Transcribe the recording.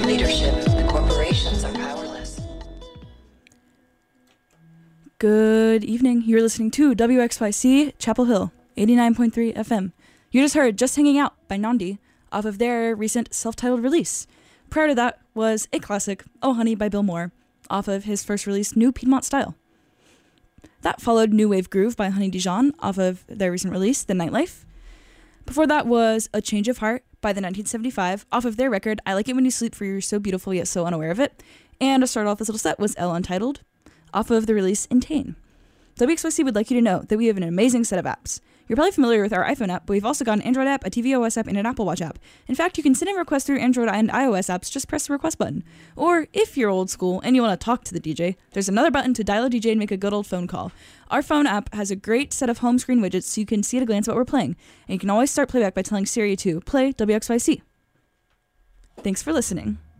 their leadership, the corporations are powerless. Good evening. You're listening to WXYC Chapel Hill, 89.3 FM. You just heard Just Hanging Out by Nandi off of their recent self-titled release. Prior to that was a classic, Oh Honey by Bill Moore, off of his first release, New Piedmont Style. That followed New Wave Groove by Honey Dijon off of their recent release, The Nightlife. Before that was A Change of Heart by the 1975 off of their record, I Like It When You Sleep For You're So Beautiful Yet So Unaware of It. And to start off this little set was L Untitled off of the release Intain. WXYC would like you to know that we have an amazing set of apps. You're probably familiar with our iPhone app, but we've also got an Android app, a tvOS app, and an Apple Watch app. In fact, you can send in requests through Android and iOS apps, just press the request button. Or, if you're old school and you want to talk to the DJ, there's another button to dial a DJ and make a good old phone call. Our phone app has a great set of home screen widgets so you can see at a glance what we're playing. And you can always start playback by telling Siri to play WXYC. Thanks for listening.